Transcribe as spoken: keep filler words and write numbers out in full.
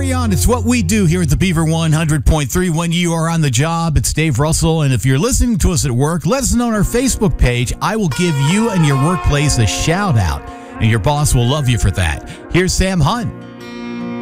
carry on. It's what we do here at the Beaver one hundred point three when you are on the job. It's Dave Russell. And if you're listening to us at work, let us know on our Facebook page. I will give you and your workplace a shout out. And your boss will love you for that. Here's Sam Hunt.